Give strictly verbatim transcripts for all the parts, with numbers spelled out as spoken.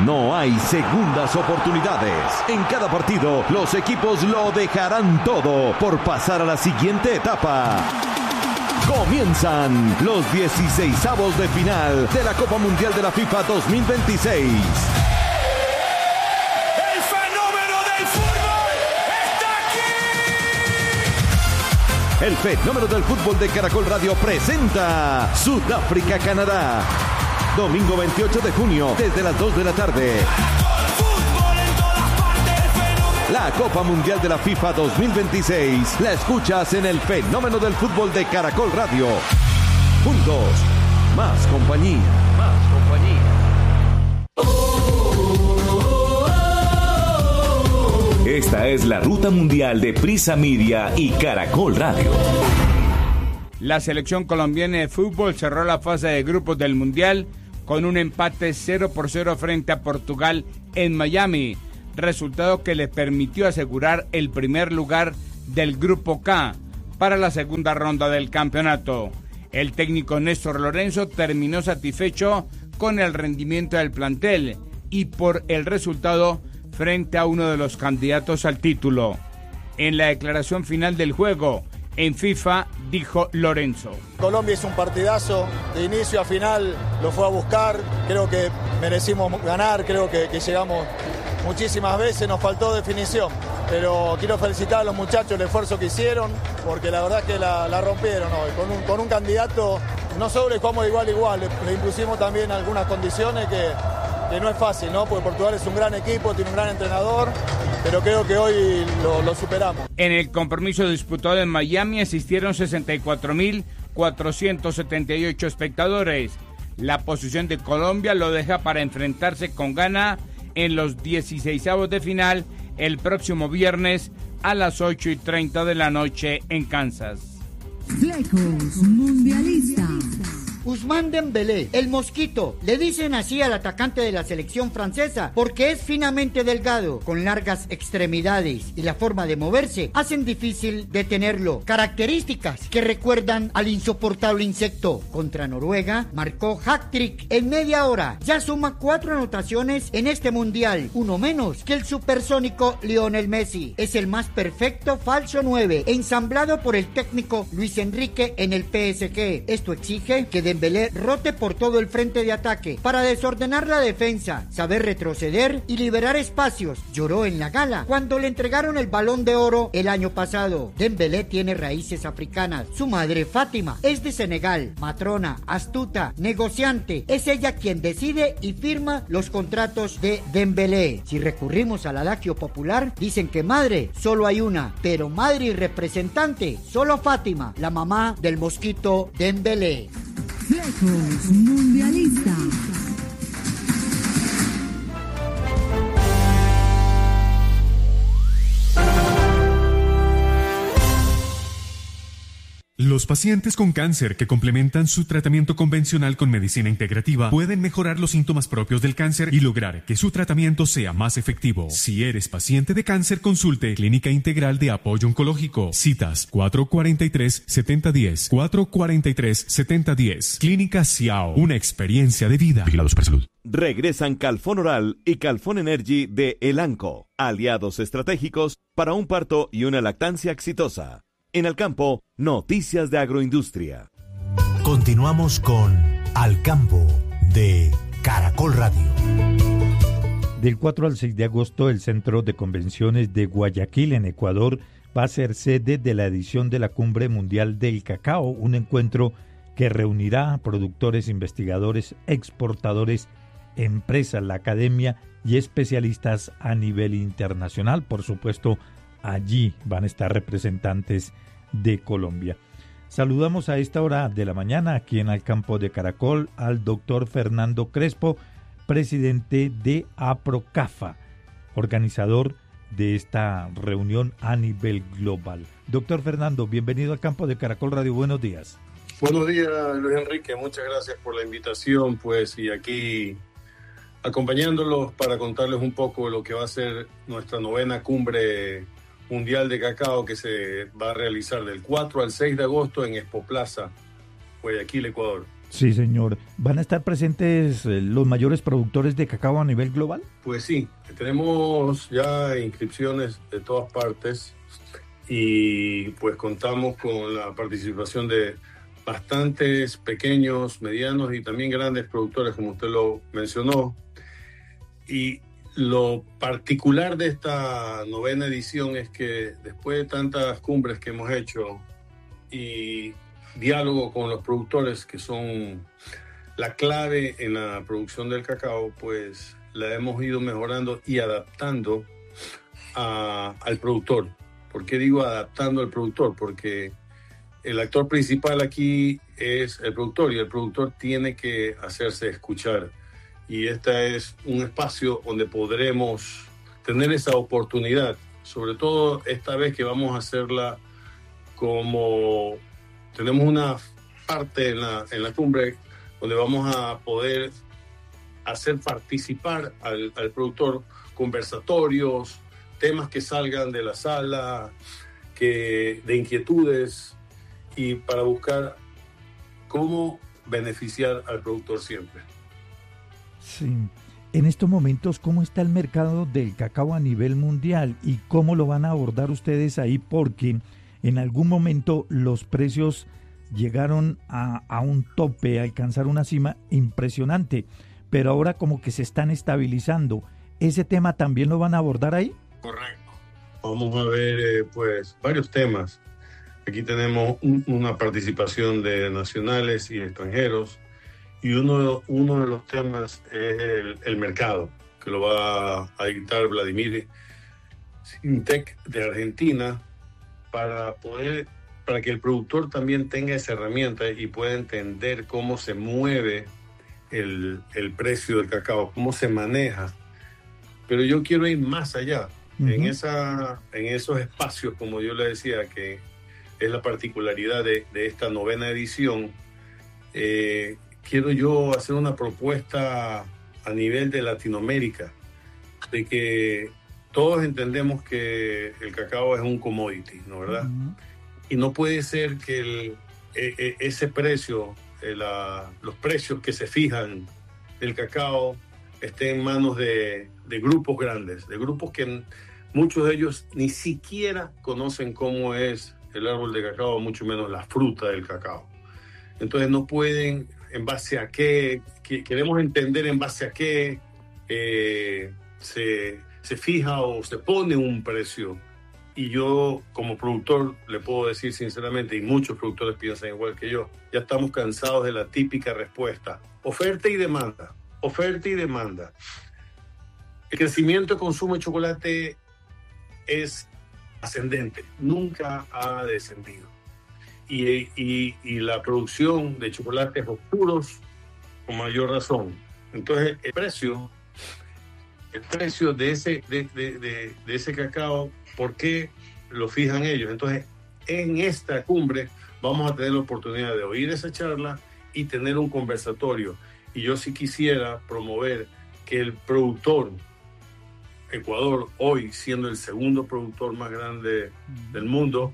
no hay segundas oportunidades. En cada partido, los equipos lo dejarán todo por pasar a la siguiente etapa. Comienzan los dieciseisavos de final de la Copa Mundial de la FIFA dos mil veintiséis. ¡El fenómeno del fútbol está aquí! El fenómeno del fútbol de Caracol Radio presenta Sudáfrica-Canadá. Domingo veintiocho de junio, desde las dos de la tarde. La Copa Mundial de la FIFA dos mil veintiséis la escuchas en el fenómeno del fútbol de Caracol Radio. Juntos, más compañía. Más compañía. Esta es la ruta mundial de Prisa Media y Caracol Radio. La selección colombiana de fútbol cerró la fase de grupos del Mundial con un empate cero por cero frente a Portugal en Miami, resultado que le permitió asegurar el primer lugar del Grupo K para la segunda ronda del campeonato. El técnico Néstor Lorenzo terminó satisfecho con el rendimiento del plantel y por el resultado frente a uno de los candidatos al título. En la declaración final del juego, en FIFA, dijo Lorenzo: Colombia hizo un partidazo, de inicio a final lo fue a buscar, creo que merecimos ganar, creo que, que llegamos muchísimas veces, nos faltó definición, pero quiero felicitar a los muchachos el esfuerzo que hicieron, porque la verdad es que la, la rompieron hoy, con un, con un candidato, no solo jugamos de igual a igual, le, le impusimos también algunas condiciones que, que no es fácil, ¿no? Porque Portugal es un gran equipo, tiene un gran entrenador, pero creo que hoy lo, lo superamos. En el compromiso disputado en Miami asistieron sesenta y cuatro mil cuatrocientos setenta y ocho espectadores. La posición de Colombia lo deja para enfrentarse con Ghana en los dieciseisavos de final el próximo viernes a las ocho y treinta de la noche en Kansas. Flecos Mundialistas. Ousmane Dembélé, el mosquito, le dicen así al atacante de la selección francesa porque es finamente delgado, con largas extremidades y la forma de moverse hacen difícil detenerlo. Características que recuerdan al insoportable insecto. Contra Noruega marcó hat-trick en media hora, ya suma cuatro anotaciones en este mundial, uno menos que el supersónico Lionel Messi. Es el más perfecto falso nueve, ensamblado por el técnico Luis Enrique en el P S G. Esto exige que Dembélé Dembélé rote por todo el frente de ataque para desordenar la defensa, saber retroceder y liberar espacios. Lloró en la gala cuando le entregaron el Balón de Oro el año pasado. Dembélé tiene raíces africanas. Su madre, Fátima, es de Senegal. Matrona, astuta, negociante. Es ella quien decide y firma los contratos de Dembélé. Si recurrimos al adagio popular, dicen que madre solo hay una, pero madre y representante solo Fátima, la mamá del mosquito Dembélé. Flecos Mundialistas. Los pacientes con cáncer que complementan su tratamiento convencional con medicina integrativa pueden mejorar los síntomas propios del cáncer y lograr que su tratamiento sea más efectivo. Si eres paciente de cáncer, consulte Clínica Integral de Apoyo Oncológico. Citas cuatro cuatro tres, siete cero uno cero, cuatro cuatro tres, siete cero uno cero. Clínica Ciao, una experiencia de vida. Vigilados por salud. Regresan Calfón Oral y Calfón Energy de Elanco, aliados estratégicos para un parto y una lactancia exitosa. En el campo, noticias de agroindustria. Continuamos con Al Campo de Caracol Radio. Del cuatro al seis de agosto, el Centro de Convenciones de Guayaquil, en Ecuador, va a ser sede de la edición de la Cumbre Mundial del Cacao, un encuentro que reunirá a productores, investigadores, exportadores, empresas, la academia y especialistas a nivel internacional. Por supuesto, allí van a estar representantes de Colombia. Saludamos a esta hora de la mañana aquí en Al Campo de Caracol al doctor Fernando Crespo, presidente de APROCAFA, organizador de esta reunión a nivel global. Doctor Fernando, bienvenido al Campo de Caracol Radio, buenos días. Buenos días, Luis Enrique, muchas gracias por la invitación, pues, y aquí acompañándolos para contarles un poco lo que va a ser nuestra novena cumbre mundial de cacao que se va a realizar del cuatro al seis de agosto en Expo Plaza, Guayaquil, Ecuador. Sí, señor. ¿Van a estar presentes eh, los mayores productores de cacao a nivel global? Pues sí, tenemos ya inscripciones de todas partes y pues contamos con la participación de bastantes pequeños, medianos y también grandes productores, como usted lo mencionó. Y lo particular de esta novena edición es que después de tantas cumbres que hemos hecho y diálogo con los productores, que son la clave en la producción del cacao, pues la hemos ido mejorando y adaptando a, al productor. ¿Por qué digo adaptando al productor? Porque el actor principal aquí es el productor y el productor tiene que hacerse escuchar. Y este es un espacio donde podremos tener esa oportunidad, sobre todo esta vez que vamos a hacerla como tenemos una parte en la, en la cumbre donde vamos a poder hacer participar al, al productor, conversatorios, temas que salgan de la sala, que, de inquietudes, y para buscar cómo beneficiar al productor siempre. Sí. En estos momentos, ¿cómo está el mercado del cacao a nivel mundial y cómo lo van a abordar ustedes ahí? Porque en algún momento los precios llegaron a, a un tope, a alcanzar una cima impresionante, pero ahora como que se están estabilizando. ¿Ese tema también lo van a abordar ahí? Correcto. Vamos a ver eh, pues varios temas. Aquí tenemos un, una participación de nacionales y extranjeros. Y uno, uno de los temas es el, el mercado, que lo va a dictar Vladimir Sintec de Argentina, para poder, para que el productor también tenga esa herramienta y pueda entender cómo se mueve el, el precio del cacao, cómo se maneja. Pero yo quiero ir más allá, uh-huh. en, esa, en esos espacios, como yo le decía, que es la particularidad de, de esta novena edición. Eh, quiero yo hacer una propuesta a nivel de Latinoamérica, de que todos entendemos que el cacao es un commodity, ¿no verdad? Uh-huh. Y no puede ser que el, e, ese precio, la, los precios que se fijan del cacao estén en manos de, de grupos grandes, de grupos que muchos de ellos ni siquiera conocen cómo es el árbol de cacao, mucho menos la fruta del cacao. Entonces no pueden, en base a qué, que, queremos entender en base a qué eh, se, se fija o se pone un precio. Y yo, como productor, le puedo decir sinceramente, y muchos productores piensan igual que yo, ya estamos cansados de la típica respuesta: oferta y demanda, oferta y demanda. El crecimiento de consumo de chocolate es ascendente, nunca ha descendido. Y, y, y la producción de chocolates oscuros con mayor razón. Entonces el precio, el precio de ese, de, de, de, de ese cacao, ¿por qué lo fijan ellos? Entonces en esta cumbre vamos a tener la oportunidad de oír esa charla y tener un conversatorio. Y yo sí quisiera promover que el productor, Ecuador hoy siendo el segundo productor más grande del mundo,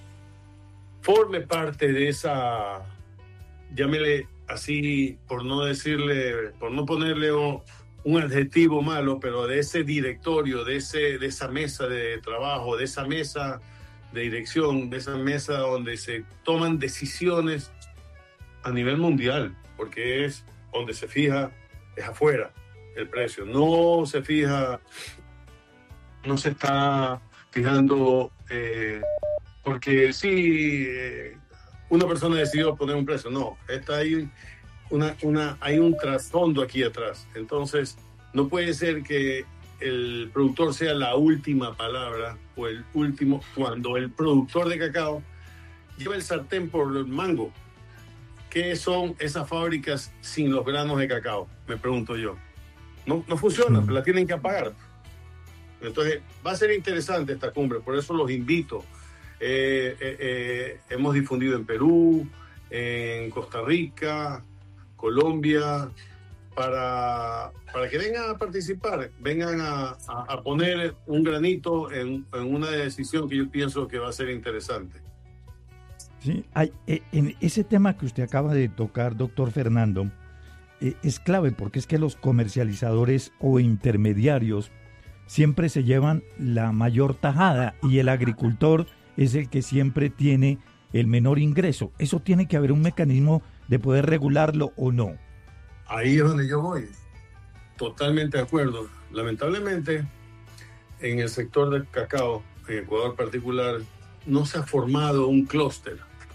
forme parte de esa, llámele así, por no decirle, por no ponerle un, un adjetivo malo, pero de ese directorio, de, ese, de esa mesa de trabajo, de esa mesa de dirección, de esa mesa donde se toman decisiones a nivel mundial, porque es donde se fija, es afuera el precio, no se fija, no se está fijando eh, porque sí, eh, una persona decidió poner un precio. No, está ahí, una, una, hay un trasfondo aquí atrás. Entonces, no puede ser que el productor sea la última palabra o el último, cuando el productor de cacao lleva el sartén por el mango. ¿Qué son esas fábricas sin los granos de cacao? Me pregunto yo. No, no funciona, la tienen que apagar. Entonces, va a ser interesante esta cumbre, por eso los invito. Eh, eh, eh, hemos difundido en Perú, en Costa Rica, Colombia, para, para que vengan a participar, vengan a, a, a poner un granito en, en una decisión que yo pienso que va a ser interesante. Sí, hay, eh, en ese tema que usted acaba de tocar, doctor Fernando, eh, es clave porque es que los comercializadores o intermediarios siempre se llevan la mayor tajada y el agricultor es el que siempre tiene el menor ingreso. ¿Eso tiene que haber un mecanismo de poder regularlo o no? Ahí es donde yo voy. Totalmente de acuerdo. Lamentablemente, en el sector del cacao, en Ecuador particular, no se ha formado un clúster.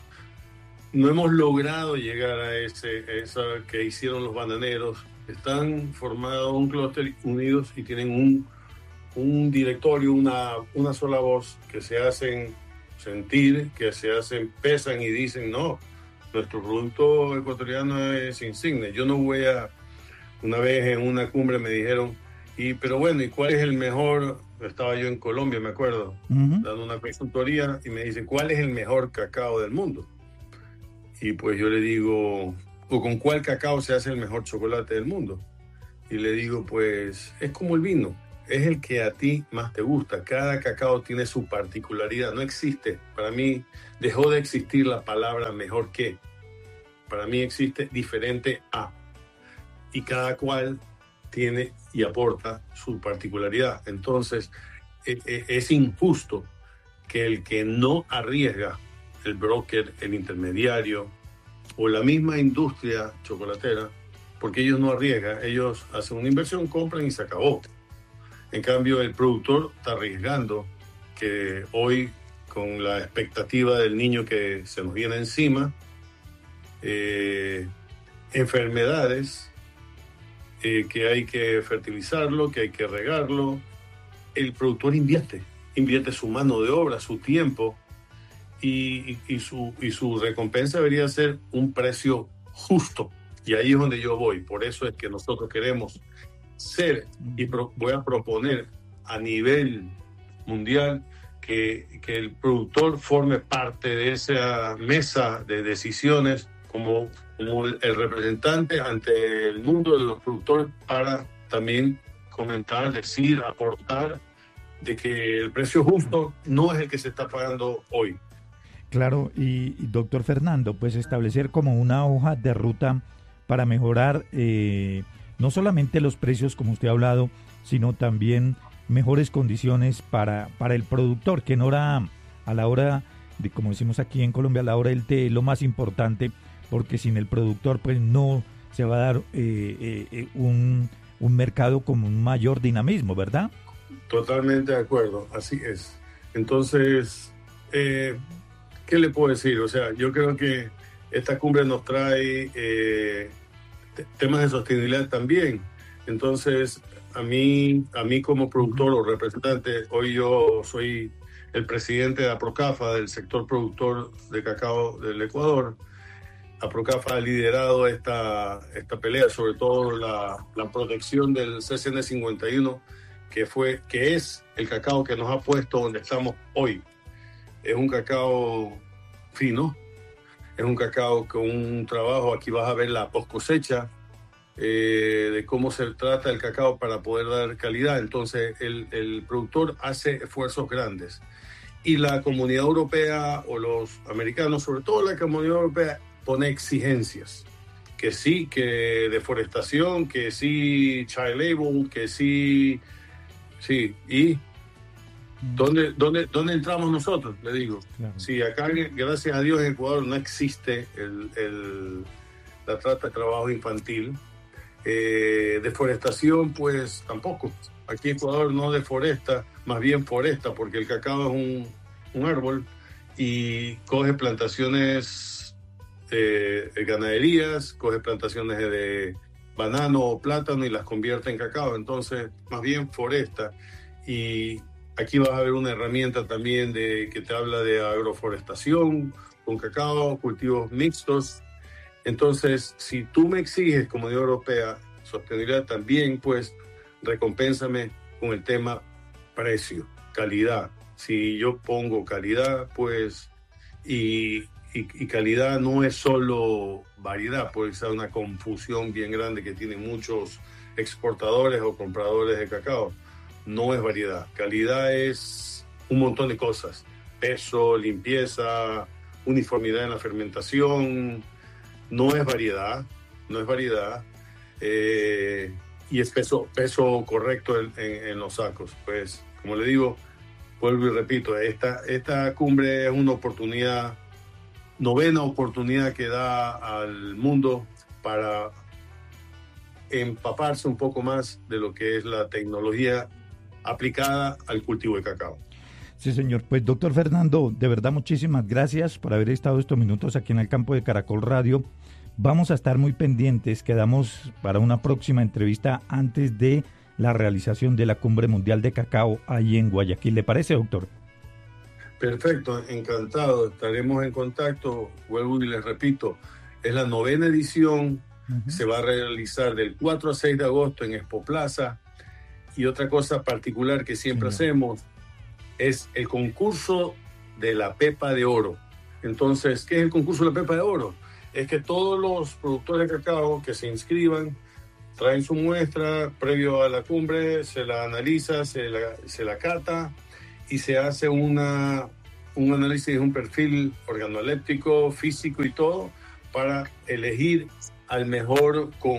No hemos logrado llegar a ese, esa que hicieron los bananeros. Están formados un clúster unidos y tienen un, un directorio, una, una sola voz, que se hacen sentir, que se hacen, pesan y dicen, no, nuestro producto ecuatoriano es insigne. Yo no voy a... Una vez en una cumbre me dijeron, y pero bueno, ¿y cuál es el mejor? Estaba yo en Colombia, me acuerdo, uh-huh. dando una consultoría, y me dicen, ¿cuál es el mejor cacao del mundo? Y pues yo le digo, ¿o con cuál cacao se hace el mejor chocolate del mundo? Y le digo, pues, es como el vino, es el que a ti más te gusta. Cada cacao tiene su particularidad, no existe. Para mí dejó de existir la palabra mejor que. Para mí existe diferente a. Y cada cual tiene y aporta su particularidad. Entonces, es injusto que el que no arriesga, el broker, el intermediario o la misma industria chocolatera, porque ellos no arriesgan, ellos hacen una inversión, compran y se acabó. En cambio, el productor está arriesgando, que hoy, con la expectativa del niño que se nos viene encima, eh, enfermedades, eh, que hay que fertilizarlo, que hay que regarlo, el productor invierte, invierte su mano de obra, su tiempo, y, y, y, su, y su recompensa debería ser un precio justo. Y ahí es donde yo voy. Por eso es que nosotros queremos ser, y pro, voy a proponer a nivel mundial que, que el productor forme parte de esa mesa de decisiones como, como el, el representante ante el mundo de los productores, para también comentar, decir, aportar de que el precio justo no es el que se está pagando hoy. Claro, y, y doctor Fernando, pues establecer como una hoja de ruta para mejorar eh, no solamente los precios, como usted ha hablado, sino también mejores condiciones para, para el productor, que en hora, a la hora de, como decimos aquí en Colombia, a la hora del té es lo más importante, porque sin el productor pues no se va a dar eh, eh, un, un mercado con un mayor dinamismo, ¿verdad? Totalmente de acuerdo, así es. Entonces, eh, ¿qué le puedo decir? O sea, yo creo que esta cumbre nos trae eh, t- temas de sostenibilidad también. Entonces, a mí, a mí como productor o representante, hoy yo soy el presidente de APROCAFA, del sector productor de cacao del Ecuador. APROCAFA ha liderado esta, esta pelea, sobre todo la, la protección del C C N cincuenta y uno, que, fue, que es el cacao que nos ha puesto donde estamos hoy. Es un cacao fino, es un cacao con un trabajo, aquí vas a ver la post cosecha, eh, de cómo se trata el cacao para poder dar calidad. Entonces el, el productor hace esfuerzos grandes. Y la comunidad europea o los americanos, sobre todo la comunidad europea, pone exigencias. Que sí, que deforestación, que sí child labor, que sí, sí, y ¿Dónde, dónde, ¿Dónde entramos nosotros? Le digo. Claro. Si acá, gracias a Dios, en Ecuador no existe el, el, la trata de trabajo infantil. Eh, deforestación, pues tampoco. Aquí Ecuador no deforesta, más bien foresta, porque el cacao es un, un árbol y coge plantaciones eh, de ganaderías, coge plantaciones de banano o plátano y las convierte en cacao. Entonces, más bien foresta. Y aquí vas a ver una herramienta también de, que te habla de agroforestación, con cacao, cultivos mixtos. Entonces, si tú me exiges, como Unión Europea, sostenibilidad también, pues, recompénsame con el tema precio, calidad. Si yo pongo calidad, pues, y, y, y calidad no es solo variedad, puede ser una confusión bien grande que tienen muchos exportadores o compradores de cacao. No es variedad. Calidad es un montón de cosas. Peso, limpieza, uniformidad en la fermentación, no es variedad, no es variedad, eh, y es peso, peso correcto en, en, en los sacos. Pues, como le digo, vuelvo y repito, esta, esta cumbre es una oportunidad, novena oportunidad que da al mundo para empaparse un poco más de lo que es la tecnología aplicada al cultivo de cacao. Sí, señor. Pues, doctor Fernando, de verdad muchísimas gracias por haber estado estos minutos aquí en el campo de Caracol Radio. Vamos a estar muy pendientes, quedamos para una próxima entrevista antes de la realización de la Cumbre Mundial de Cacao ahí en Guayaquil. ¿Le parece, doctor? Perfecto, encantado. Estaremos en contacto. Vuelvo y les repito, es la novena edición. Uh-huh. Se va a realizar del cuatro al seis de agosto en Expo Plaza. Y otra cosa particular que siempre sí. hacemos es el concurso de la pepa de oro. Entonces, ¿qué es el concurso de la pepa de oro? Es que todos los productores de cacao que se inscriban traen su muestra previo a la cumbre, se la analiza, se la, se la cata y se hace una, un análisis de un perfil organoléptico, físico y todo para elegir al mejor con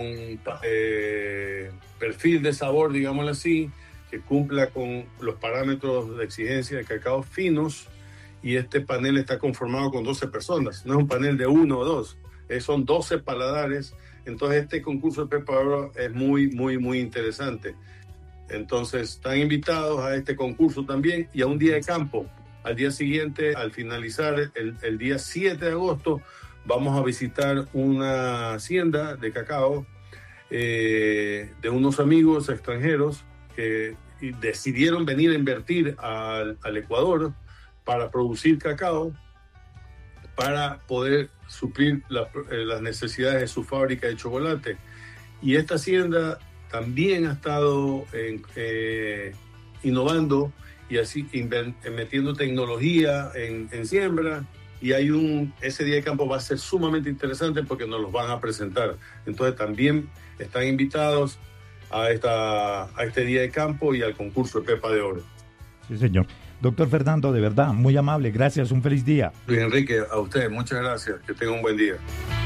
eh, perfil de sabor, digámoslo así, que cumpla con los parámetros de exigencia de cacao finos. Y este panel está conformado con doce personas, no es un panel de uno o dos, eh, son doce paladares. Entonces este concurso de pepa de oro es muy, muy, muy interesante. Entonces están invitados a este concurso también y a un día de campo. Al día siguiente, al finalizar el, el día siete de agosto, vamos a visitar una hacienda de cacao eh, de unos amigos extranjeros que decidieron venir a invertir al, al Ecuador para producir cacao, para poder suplir la, eh, las necesidades de su fábrica de chocolate. Y esta hacienda también ha estado en, eh, innovando y así invent, metiendo tecnología en, en siembra. Y hay un, ese día de campo va a ser sumamente interesante porque nos los van a presentar. Entonces también están invitados a, esta, a este día de campo y al concurso de pepa de oro. Sí, señor. Doctor Fernando, de verdad, muy amable, gracias, un feliz día. Luis Enrique, a usted, muchas gracias, que tenga un buen día.